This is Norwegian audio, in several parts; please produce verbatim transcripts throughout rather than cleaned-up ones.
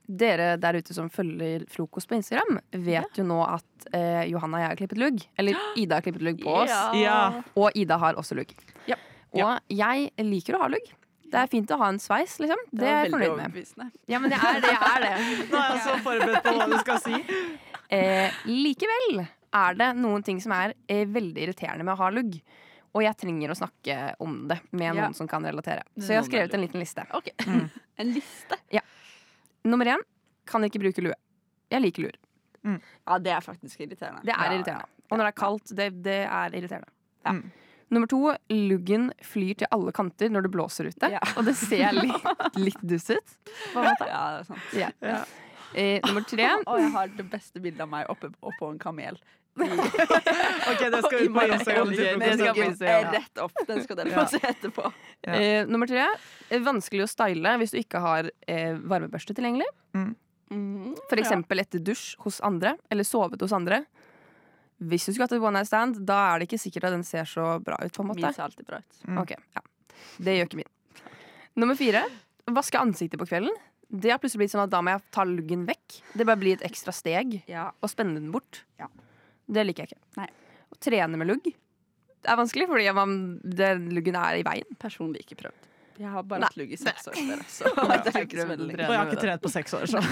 Dere der ute som følger frokost på Instagram, vet jo nå at eh, Johanna og jeg har klippet lugg. Eller Ida har klippet lugg på oss. Ja. Og Ida har også lugg. Ja. Og jeg liker å ha lugg. Det er fint å ha en sveis, liksom. Det, Det er var jeg veldig fornøyd med. overbevisende. Ja, men jeg er det. Jeg er det. Nå er jeg så forberedt på hva du skal si. Eh, likevel er det noen ting som er eh, veldig irriterende med å ha lugg. Og jeg trenger å snakke om det med Ja. noen som kan relatere. Så jeg har skrevet en liten liste. Ok, en liste. Nummer én, kan ikke bruke lue. Jeg liker luer. Ja, det er faktisk irriterende. Det er Ja, irriterende. Og når det er kaldt, det, det er irriterende. Ja. Mm. Nummer to, luggen flyr til alle kanter når det blåser ute. Ja. Og det ser litt, litt duss ut. På en måte. Ja, det er sant. Ja. Ja. Eh, nummer tre, Og jeg har det beste bildet av meg oppe, oppå en kamel. Ok, det skal I ut på morgen. Instagram. Ok, til det skal frokost. på Instagram. Eh, Rett opp. Den skal dere Ja. få se etterpå. Ja. eh, nummer tre eh, vanskelig å style hvis du ikke har eh, varmebørste tilgjengelig. Mm. For eksempel etter dusj hos andre, eller sovet hos andre. Hvis du skulle hatt et one night stand, da er det ikke sikkert at den ser så bra ut. På en måte. Min ser alltid bra ut. Mm. Ok, ja. Det gjør ikke min. Nummer fire, vaske ansiktet på kvelden. Det har plutselig blitt sånn at da må jeg ta luggen vekk. Det bare blir et ekstra steg Ja. og spenne den bort. Ja. Det liker jeg ikke. Nei. Å trene med lugg, det er vanskelig, fordi man, det, luggen er i veien. Personlig ikke prøvd. Jeg har bare Nei. hatt lugg i seks år. Dere, så det er ikke så veldig. Og jeg har ikke trent på seks år, så.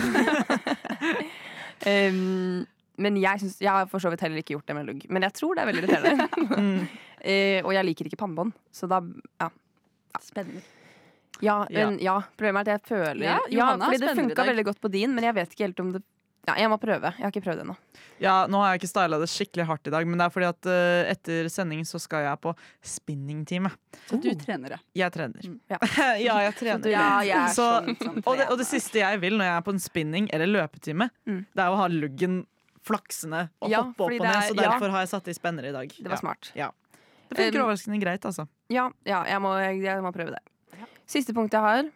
Um, men jeg, synes, jeg har for så vidt heller ikke gjort det med lugg. Men jeg tror det er veldig irriterende. Mm. Eh, og jeg liker ikke pannebånd. Så da ja. Spennende. Ja, Ja. men, ja, problemet er at jeg føler Ja, Ja, Johanna fordi det spenner i funka dag. veldig godt på din, men jeg vet ikke helt om det Ja, jeg må prøve. Jeg har ikke prøvd ennå. Ja, nå har jeg ikke styla det skikkelig hardt i dag, men det er fordi at eh, etter sending så skal jeg på spinningtime. Så du trener, ja. Jeg trener. Mm. Ja. ja, jeg trener. Ja, jeg er Så- sånn, sånn Og det, og det trener. siste jeg vil når jeg er på en spinning eller løpetime, Mm. det er å ha luggen flaksende og Ja, hoppe opp fordi og ned. det er- Så ja. derfor har jeg satt i spenner i dag. Det var ja. smart. Ja. Det funker Um, overraskende greit, altså. Ja, ja jeg, må, jeg, jeg må prøve det. Ja. Siste punkt jeg har,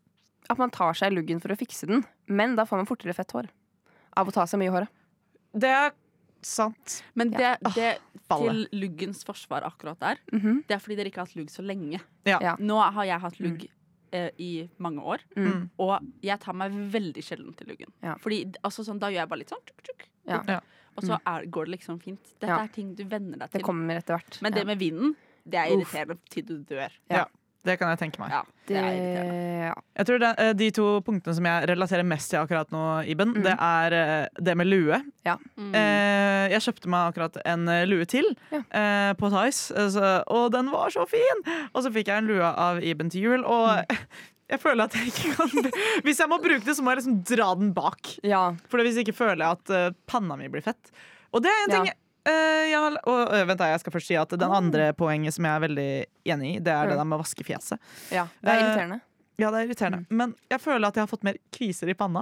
at man tar seg i luggen for å fikse den, men da får man fortere fett hår. Av å ta seg mye i håret. Det er sant. Men det, det balle. til luggens forsvar akkurat der, Mhm. det er fordi dere ikke har hatt lugg så lenge. Ja. Ja. Nå har jeg hatt lugg eh, i mange år, Mm. og jeg tar meg veldig sjelden til luggen. Ja. Fordi altså, sånn, Da gjør jeg bare litt sånn tjuk, tjuk, Ja. Ja. og så er, går det liksom fint. Dette Ja. er ting du venner deg Det til. kommer etter hvert. Men det ja. med vinden, det er Uff. irriterende til du dør. Det kan jeg tenke meg. Ja, det det, er irriterende. ja. Jeg tror det, eh, De to punktene som jeg relaterer mest til akkurat nå, Iben, Mm. det er eh, det med lue. Mm. Eh, jeg kjøpte meg akkurat en eh, lue til Ja. eh, på Thais, eh, så- og den var så fin! Og så fikk jeg en lue av Iben til jul, og Mm. jeg føler at jeg ikke kan Hvis jeg må bruke det, så må jeg liksom dra den bak. ja. For hvis ikke føler jeg at eh, panna mi blir fett. Og det er en Ja. ting eh, jeg har, og, øh, Vent, da, jeg skal først si at den andre poenget som jeg er veldig enig i, det er det Mm. der med å vaske fjeset. ja. Det er Eh, irriterende. Ja, det er irriterende. Men jeg føler at jeg har fått mer kviser i panna.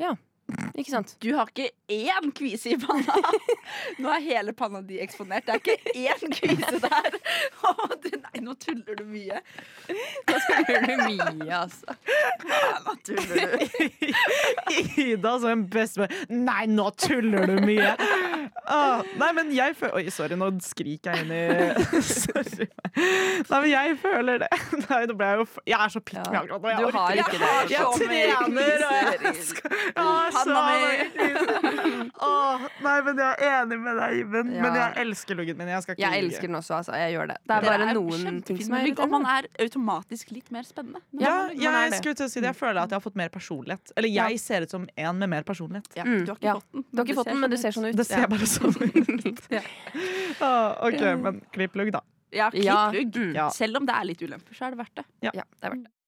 Ikke sant? Du har ikke én kvise i panna! Nå er hele panna di eksponert. Det er ikke én kvise der! Å, du, nei, nå tuller du mye. Da spiller du mye, altså. Ja, nå tuller du. Ida som en bestemor. Nei, nå tuller du mye! Ah, nei, men jeg føler Oi, sorry, nå skriker jeg inn i Sorry. Nei, men jeg føler det. Nei, nå ble jeg jo f- Jeg er så pikk med Ja. akkurat nå. Jeg Du orker har ikke det. Jeg så mye trener, og jeg kviser. skal ja, så Panna mi. mange kviser. Åh, Nei, men jeg er enig med deg, Iben. Ja. Men jeg elsker luggen min. Jeg skal ikke Jeg lyge. elsker den også, altså. Jeg gjør det. Det er Dere bare er noen kjempefine ting som med er lugg, og man irriterende. er automatisk litt mer spennende. Ja, man er jeg det. skulle til å si det. Jeg føler at jeg har fått mer personlighet. Eller jeg ser ut som en med mer personlighet. Ja, Mm, du har ikke ja. fått den. Du har ikke fått den, men du ser sånn ut. Det ser Ja. bare sånn ut. Ja. Ah, ok, men klipp lugg, da. Ja, klipp Ja, lugg. mm. Ja. Selv om det er litt ulemper, så er det verdt det. Ja, det er verdt det.